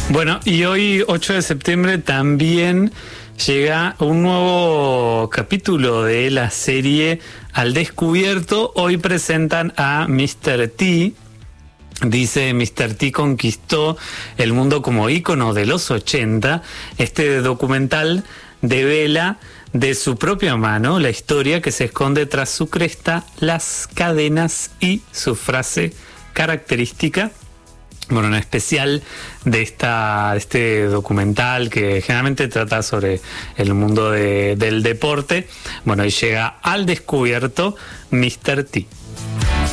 Bueno, y hoy, 8 de septiembre, también llega un nuevo capítulo de la serie Al Descubierto. Hoy presentan a Mr. T. Dice: Mr. T conquistó el mundo como ícono de los 80. Este documental devela de su propia mano la historia que se esconde tras su cresta, las cadenas y su frase característica. Bueno, en especial de este documental que generalmente trata sobre el mundo del deporte. Bueno, y llega Al Descubierto Mr. T.